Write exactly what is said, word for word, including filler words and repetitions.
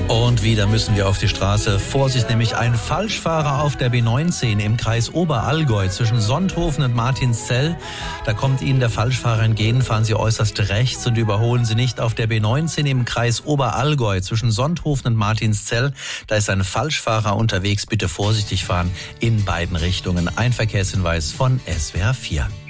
Und wieder müssen wir auf die Straße. Vorsicht, nämlich ein Falschfahrer auf der B neunzehn im Kreis Oberallgäu zwischen Sonthofen und Martinszell. Da kommt Ihnen der Falschfahrer entgegen, fahren Sie äußerst rechts und überholen Sie nicht. Auf der B neunzehn im Kreis Oberallgäu zwischen Sonthofen und Martinszell. Da ist ein Falschfahrer unterwegs. Bitte vorsichtig fahren in beiden Richtungen. Ein Verkehrshinweis von S W R vier.